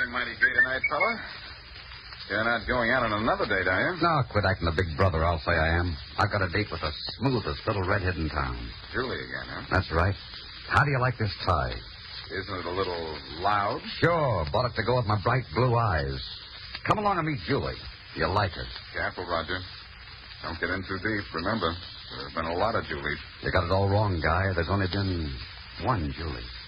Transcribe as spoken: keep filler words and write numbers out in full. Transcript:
mighty gay tonight, fella. You're not going out on another date, are you? No, quit acting the big brother, I'll say I am. I've got a date with the smoothest little redhead in town. Julie again, huh? That's right. How do you like this tie? Isn't it a little loud? Sure. Bought it to go with my bright blue eyes. Come along and meet Julie. You'll like her. Careful, Roger. Don't get in too deep. Remember, there have been a lot of Julies. You got it all wrong, Guy. There's only been one Julie.